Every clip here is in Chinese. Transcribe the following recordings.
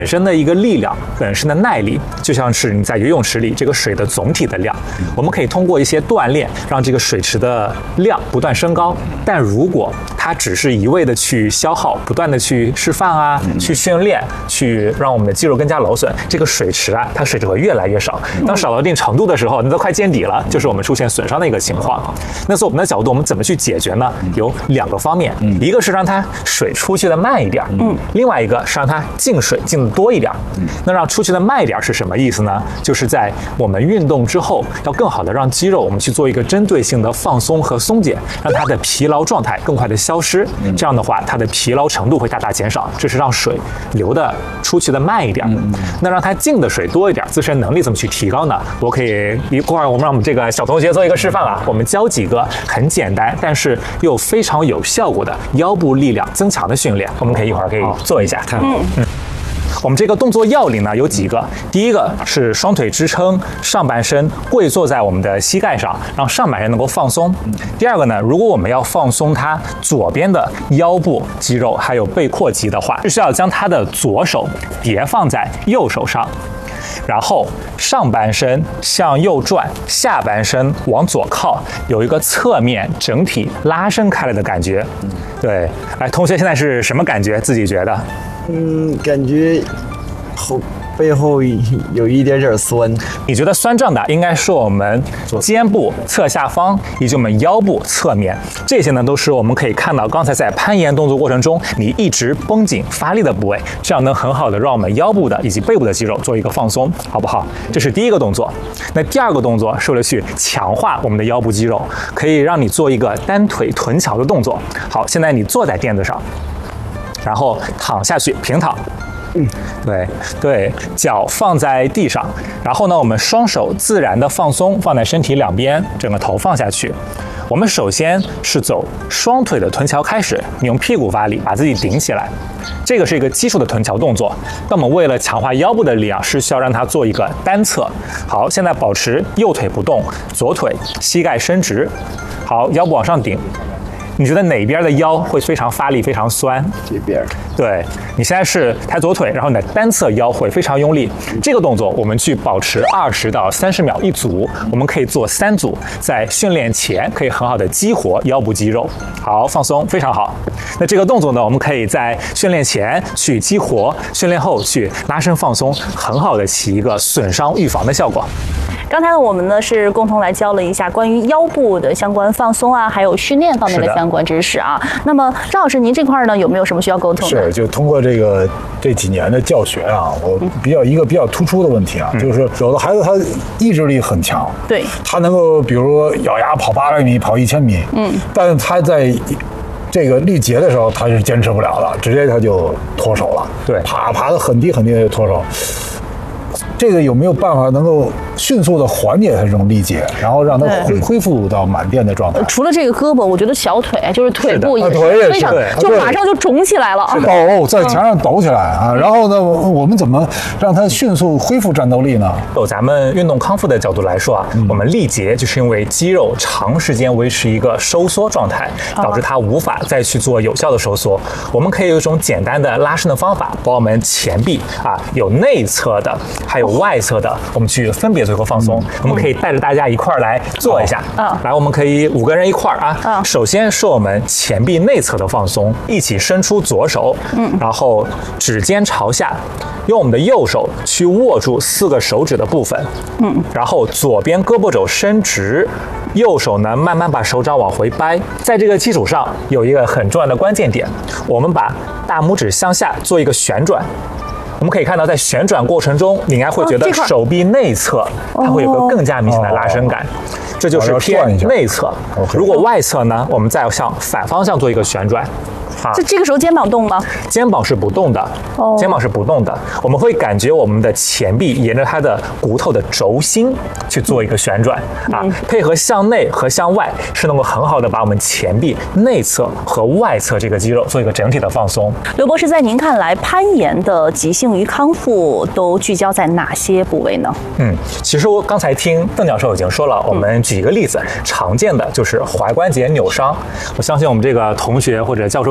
本身的一个力量，本身的耐力，就像是你在游泳池里这个水的总体的量。我们可以通过一些锻炼，让这个水池的量不断升高。但如果它只是一味的去消耗，不断的去示范啊，去训练，去让我们的肌肉更加劳损，这个水池啊，它水质会越来越少。当少到一定程度的时候，你都快见底了，就是我们出现损伤的一个情况。那从我们的角度，我们怎么去解决呢？有2个方面，一个是让它水出去的慢一点，另外一个是让它进水进的多一点。那让出去的慢一点是什么意思呢？就是在我们运动之后，要更好的让肌肉我们去做一个针对性的放松和松解，让它的疲劳状态更快的消失。这样的话，它的疲劳程度会大大减少。这是让水流的出去的慢一点。那让它进的水多一点，自身能力怎么去提高呢？我可以一会儿我们让我们这个小同学做一个示范啊，我们教几个很简单但是又非常有效果的腰部力量增强的训练，我们可以一会儿可以做一下。我们这个动作要领呢有几个，第一个是双腿支撑，上半身跪坐在我们的膝盖上，让上半身能够放松。第二个呢，如果我们要放松它左边的腰部肌肉还有背阔肌的话，是需要将它的左手叠放在右手上，然后上半身向右转，下半身往左靠，有一个侧面整体拉伸开来的感觉。对，哎，同学现在是什么感觉？自己觉得？ 感觉背后有一点酸。 你觉得酸胀的应该是我们肩部侧下方以及我们腰部侧面，这些呢都是我们可以看到刚才在攀岩动作过程中你一直绷紧发力的部位，这样能很好的让我们腰部的以及背部的肌肉做一个放松，好不好？这是第一个动作。那第二个动作是为了去强化我们的腰部肌肉，可以让你做一个单腿臀桥的动作。好，现在你坐在垫子上，然后躺下去，平躺。对，脚放在地上，然后呢，我们双手自然的放松，放在身体两边，整个头放下去。我们首先是走双腿的臀桥开始，你用屁股发力，把自己顶起来，这个是一个基础的臀桥动作。那我们为了强化腰部的力量，是需要让它做一个单侧。好，现在保持右腿不动，左腿膝盖伸直，好，腰部往上顶。你觉得哪边的腰会非常发力、非常酸？ 这边。 对，你现在是抬左腿，然后你的单侧腰会非常用力。这个动作我们去保持20到30秒一组，我们可以做3组，在训练前可以很好的激活腰部肌肉。好，放松，非常好。那这个动作呢，我们可以在训练前去激活，训练后去拉伸放松，很好的起一个损伤预防的效果。 刚才呢，我们呢是共同来教了一下关于腰部的相关放松啊，还有训练方面的相关知识啊。那么张老师，您这块呢有没有什么需要沟通的？ 是，就通过这几年的教学啊，我一个比较突出的问题啊，就是有的孩子他意志力很强， 对， 他能够比如说咬牙跑800米、跑1000米，但是他在这个力竭的时候他是坚持不了了，直接他就脱手了， 对， 爬得很低很低就脱手。这个有没有办法能够迅速的缓解它这种力竭，然后让它恢复到满电的状态？ 除了这个胳膊，我觉得小腿就是腿部也是非常，就马上就肿起来了啊！ 在墙上抖起来啊！然后呢，我们怎么让它迅速恢复战斗力呢？ 就咱们运动康复的角度来说啊，我们力竭就是因为肌肉长时间维持一个收缩状态，导致它无法再去做有效的收缩。我们可以有一种简单的拉伸的方法，把我们前臂啊有内侧的，还有外侧的，我们去分别做一个放松。我们可以带着大家一块儿来做一下。来，我们可以5个人一块儿啊。首先是我们前臂内侧的放松，一起伸出左手，然后指尖朝下，用我们的右手去握住4个手指的部分，然后左边胳膊肘伸直，右手呢慢慢把手掌往回掰。在这个基础上有一个很重要的关键点，我们把大拇指向下做一个旋转。我们可以看到，在旋转过程中，你应该会觉得手臂内侧它会有个更加明显的拉伸感，这就是偏内侧。如果外侧呢，我们再向反方向做一个旋转。 这个时候肩膀动吗？ 肩膀是不动的，肩膀是不动的。我们会感觉我们的前臂沿着它的骨头的轴心去做一个旋转啊，配合向内和向外，是能够很好的把我们前臂内侧和外侧这个肌肉做一个整体的放松。 刘博士，在您看来，攀岩的急性于康复都聚焦在哪些部位呢？ 其实我刚才听邓教授已经说了，我们举一个例子，常见的就是踝关节扭伤。我相信我们这个同学或者教授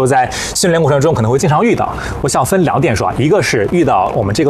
在训练过程中可能会经常遇到。我想分2点说啊，一个是遇到我们这个